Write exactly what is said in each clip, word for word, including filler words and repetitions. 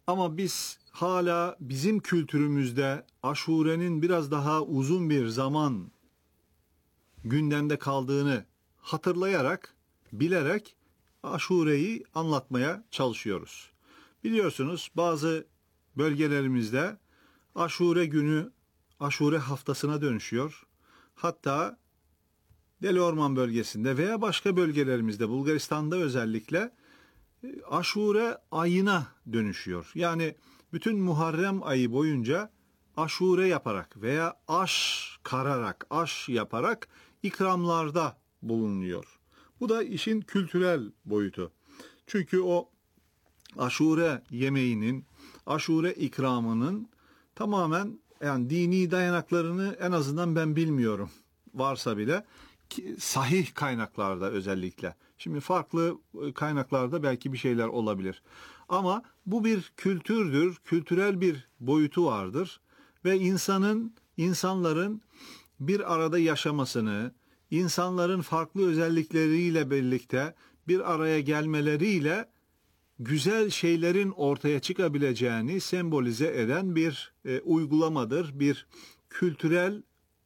Ama biz hala bizim kültürümüzde Aşure'nin biraz daha uzun bir zaman gündemde kaldığını hatırlayarak, bilerek Aşure'yi anlatmaya çalışıyoruz. Biliyorsunuz bazı bölgelerimizde Aşure günü Aşure haftasına dönüşüyor. Hatta Deli Orman bölgesinde veya başka bölgelerimizde, Bulgaristan'da özellikle Aşure ayına dönüşüyor. Yani bütün Muharrem ayı boyunca aşure yaparak veya aş kararak, aş yaparak ikramlarda bulunuyor. Bu da işin kültürel boyutu. Çünkü o aşure yemeğinin, aşure ikramının tamamen yani dini dayanaklarını en azından ben bilmiyorum. Varsa bile sahih kaynaklarda özellikle. Şimdi farklı kaynaklarda belki bir şeyler olabilir. Ama bu bir kültürdür, kültürel bir boyutu vardır ve insanın, insanların bir arada yaşamasını, insanların farklı özellikleriyle birlikte bir araya gelmeleriyle güzel şeylerin ortaya çıkabileceğini sembolize eden bir e, uygulamadır, bir kültürel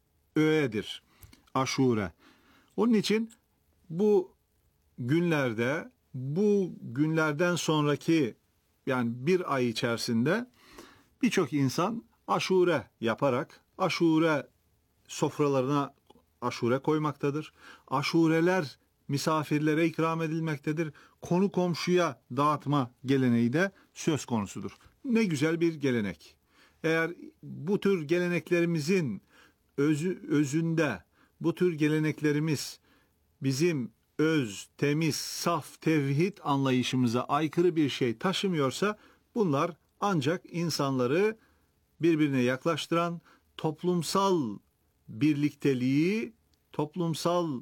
öğedir Aşure. Onun için bu günlerde, bu günlerden sonraki yani bir ay içerisinde birçok insan aşure yaparak aşure sofralarına aşure koymaktadır. Aşureler misafirlere ikram edilmektedir. Konu komşuya dağıtma geleneği de söz konusudur. Ne güzel bir gelenek. Eğer bu tür geleneklerimizin özü, özünde bu tür geleneklerimiz bizim öz, temiz, saf tevhid anlayışımıza aykırı bir şey taşımıyorsa bunlar ancak insanları birbirine yaklaştıran, toplumsal birlikteliği, toplumsal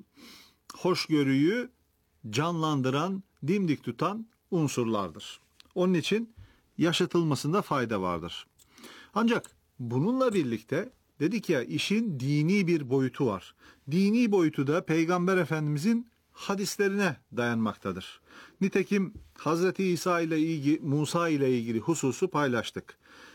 hoşgörüyü canlandıran, dimdik tutan unsurlardır. Onun için yaşatılmasında fayda vardır. Ancak bununla birlikte dedik ya işin dini bir boyutu var. Dini boyutu da Peygamber Efendimizin hadislerine dayanmaktadır. Nitekim Hazreti İsa ile ilgili, Musa ile ilgili hususu paylaştık.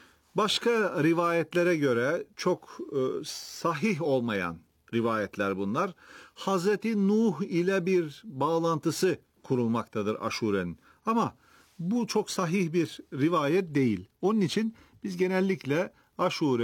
Başka rivayetlere göre çok e, sahih olmayan rivayetler bunlar. Hazreti Nuh ile bir bağlantısı kurulmaktadır Aşure'nin. Ama bu çok sahih bir rivayet değil. Onun için biz genellikle Aşure